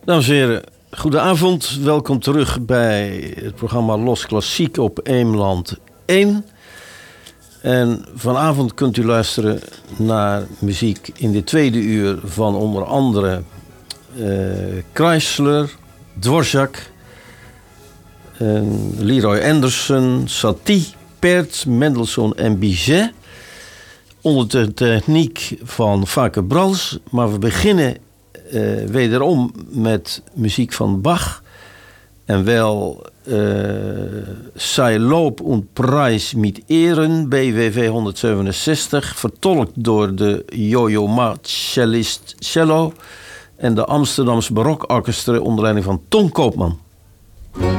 Dames en heren, goedenavond. Welkom terug bij het programma Los Klassiek op Eemland 1. En vanavond kunt u luisteren naar muziek in de tweede uur van onder andere Kreisler, Dvorak, Leroy Anderson, Satie, Perth, Mendelssohn en Bizet. Onder de techniek van Vaker Brals. Maar we beginnen wederom met muziek van Bach. En wel Sei Lob und Preis mit Ehren, BWV 167. Vertolkt door de Yo-Yo Ma cellist cello. En de Amsterdamse Barokorkester onder leiding van Ton Koopman.